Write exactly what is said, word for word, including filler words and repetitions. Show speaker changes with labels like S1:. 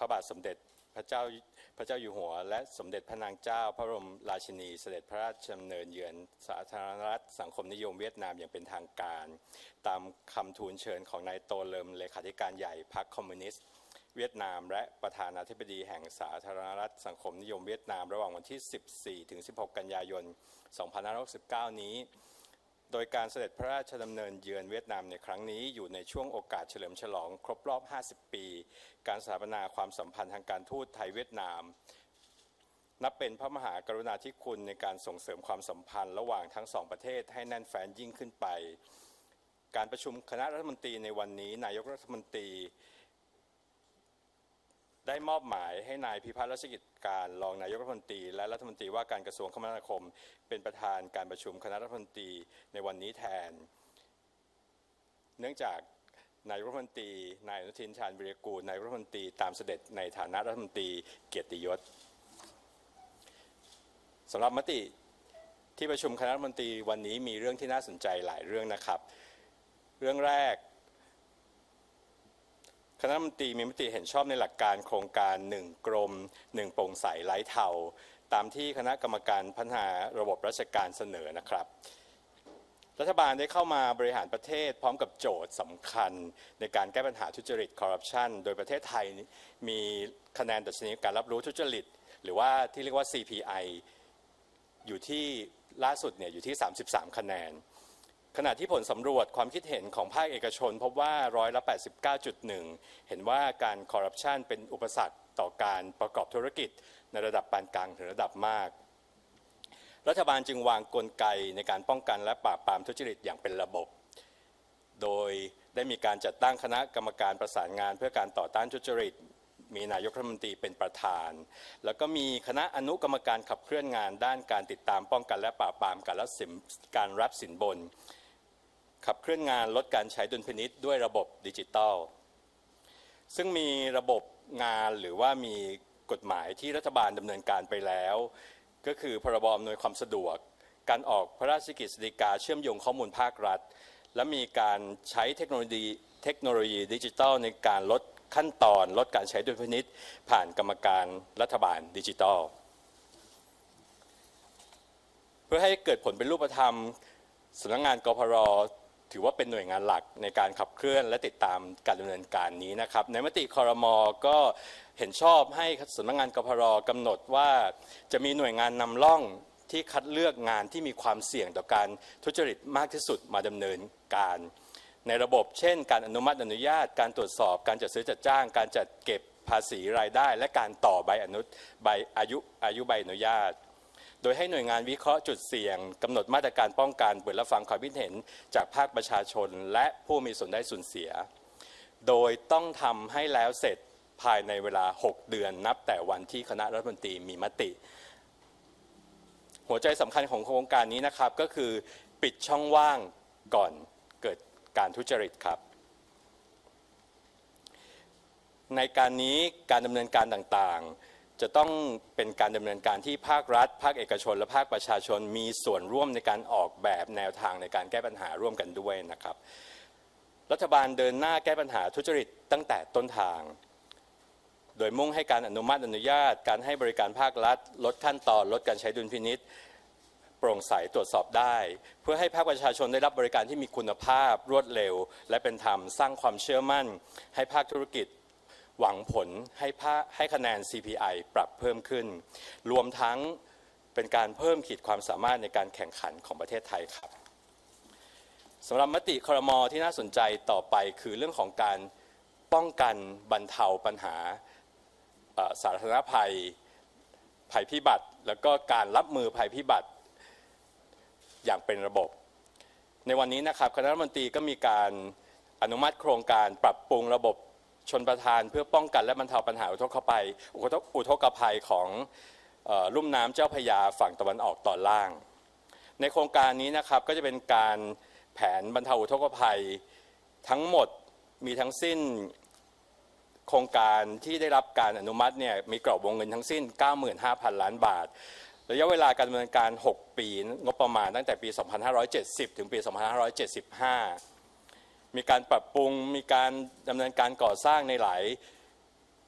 S1: ระบาทสมเด็จพระเจ้าพระเจ้าอยู่หัวและสมเด็จพระนางเจ้าพระบรมราชินีเสด็จพระราชดำเนินเยือนสาธารณรัฐสังคมนิยมเวียดนามอย่างเป็นทางการตามคำทูลเชิญของนายโตเลิมเลขาธิการใหญ่พรรคคอมมิวนิสต์เวียดนามและประธานาธิบดีแห่งสาธารณรัฐสังคมนิยมเวียดนามระหว่างวันที่สิบสี่ถึงสิบหกกันยายนสองพันห้าร้อยหกสิบเก้านี้โดยการเสด็จพระราชดำเนินเยือนเวียดนามในครั้งนี้อยู่ในช่วงโอกาสเฉลิมฉลองครบรอบห้าสิบปีการสถาปนาความสัมพันธ์ทางการทูตไทยเวียดนามนับเป็นพระมหากรุณาธิคุณในการส่งเสริมความสัมพันธ์ระหว่างทั้งสองประเทศให้แน่นแฟ้นยิ่งขึ้นไปการประชุมคณะรัฐมนตรีในวันนี้นายกรัฐมนตรีได้มอบหมายให้นายพิพัฒน์รัชกิจการรองนายกรัฐมนตรีและรัฐมนตรีว่าการกระทรวงคมนาคมเป็นประธานการประชุมคณะรัฐมนตรีในวันนี้แทนเนื่องจากนายกรัฐมนตรีนายอนุทินชาญวิรากูลนายกรัฐมนตรีตามเสด็จในฐานะรัฐมนตรีเกียรติยศสำหรับมติที่ประชุมคณะรัฐมนตรีวันนี้มีเรื่องที่น่าสนใจหลายเรื่องนะครับเรื่องแรกคณะรัฐมนตรีมีมติเห็นชอบในหลักการโครงการหนึ่งกรมหนึ่งโปร่งใสไร้เทาตามที่คณะกรรมการพัฒนาระบบราชการเสนอนะครับรัฐบาลได้เข้ามาบริหารประเทศพร้อมกับโจทย์สำคัญในการแก้ปัญหาทุจริตคอร์รัปชันโดยประเทศไทยมีคะแนนดัชนีการรับรู้ทุจริตหรือว่าที่เรียกว่า ซี พี ไอ อยู่ที่ล่าสุดเนี่ยอยู่ที่สามสิบสามคะแนนขณะที่ผลสำรวจความคิดเห็นของภาคเอกชนพบว่าร้อยละ แปดสิบเก้าจุดหนึ่ง เห็นว่าการคอร์รัปชันเป็นอุปสรรคต่อการประกอบธุรกิจในระดับปานกลางถึงระดับมากรัฐบาลจึงวางกลไกในการป้องกันและปราบปรามทุจริตอย่างเป็นระบบโดยได้มีการจัดตั้งคณะกรรมการประสานงานเพื่อการต่อต้านทุจริตมีนายกรัฐมนตรีเป็นประธานแล้วก็มีคณะอนุกรรมการขับเคลื่อนงานด้านการติดตามป้องกันและปราบปรามการรับสินการรับสินบนขับเคลื่อนงานลดการใช้ดุลพินิจด้วยระบบดิจิทัลซึ่งมีระบบงานหรือว่ามีกฎหมายที่รัฐบาลดำเนินการไปแล้วก็คือพรบอำนวยความสะดวกการออกพระราชกฤษฎีกาเชื่อมโยงข้อมูลภาครัฐและมีการใช้เทคโนโลยีเทคโนโลยีดิจิทัลในการลดขั้นตอนลดการใช้ดุลพินิจผ่านกรรมการรัฐบาลดิจิทัลเพื่อให้เกิดผลเป็นรูปธรรมสำนักงานกพร.ถือว่าเป็นหน่วยงานหลักในการขับเคลื่อนและติดตามการดำเนินการนี้นะครับในมติครม.ก็เห็นชอบให้สำนักงานกพร.กำหนดว่าจะมีหน่วยงานนำร่องที่คัดเลือกงานที่มีความเสี่ยงต่อการทุจริตมากที่สุดมาดำเนินการในระบบเช่นการอนุมัติอนุญาตการตรวจสอบการจัดซื้อจัดจ้างการจัดเก็บภาษีรายได้และการต่อใบอนุใบอายุอายุใบอนุญาตโดยให้หน่วยงานวิเคราะห์จุดเสี่ยงกำหนดมาตรการป้องกันเปิดรับฟังความคิดเห็นจากภาคประชาชนและผู้มีส่วนได้ส่วนเสียโดยต้องทำให้แล้วเสร็จภายในเวลาหกเดือนนับแต่วันที่คณะรัฐมนตรีมีมติหัวใจสำคัญของโครงการนี้นะครับก็คือปิดช่องว่างก่อนเกิดการทุจริตครับในการนี้การดำเนินการต่างๆจะต้องเป็นการดำเนินการที่ภาครัฐภาคเอกชนและภาคประชาชนมีส่วนร่วมในการออกแบบแนวทางในการแก้ปัญหาร่วมกันด้วยนะครับรัฐบาลเดินหน้าแก้ปัญหาทุจริตตั้งแต่ต้นทางโดยมุ่งให้การอนุมัติอนุญาตการให้บริการภาครัฐลดขั้นตอนลดการใช้ดุลพินิจโปร่งใสตรวจสอบได้เพื่อให้ภาคประชาชนได้รับบริการที่มีคุณภาพรวดเร็วและเป็นธรรมสร้างความเชื่อมั่นให้ภาคธุรกิจหวังผลให้ภาคให้คะแนน ซี พี ไอ ปรับเพิ่มขึ้นรวมทั้งเป็นการเพิ่มขีดความสามารถในการแข่งขันของประเทศไทยครับสำหรับมติครม.ที่น่าสนใจต่อไปคือเรื่องของการป้องกันบรรเทาปัญหาสาธารณภัยภัยพิบัติแล้วก็การรับมือภัยพิบัติอย่างเป็นระบบในวันนี้นะครับคณะรัฐมนตรีก็มีการอนุมัติโครงการปรับปรุงระบบชลประทานเพื่อป้องกันและบรรเทาปัญหาอุทกภัยอุทกภัยของลุ่มน้ำเจ้าพระยาฝั่งตะวันออกตอนล่างในโครงการนี้นะครับก็จะเป็นการแผนบรรเทาอุทกภัยทั้งหมดมีทั้งสิ้นโครงการที่ได้รับการอนุมัติเนี่ยมีกรอบวงเงินทั้งสิ้น เก้าหมื่นห้าพัน ล้านบาทระยะเวลาการดำเนินการหกปีงบประมาณตั้งแต่ปีสองพันห้าร้อยเจ็ดสิบถึงปีสองพันห้าร้อยเจ็ดสิบห้ามีการปรับปรุงมีการดำเนินการก่อสร้างในหลาย